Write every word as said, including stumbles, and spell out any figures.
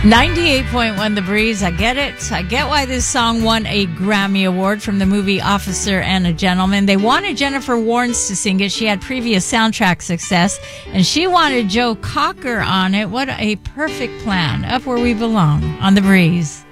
ninety-eight point one The Breeze. I get it. I get why this song won a Grammy Award from the movie Officer and a Gentleman. They wanted Jennifer Warnes to sing it. She had previous soundtrack success, and she wanted Joe Cocker on it. What a perfect plan. Up where we belong on The Breeze.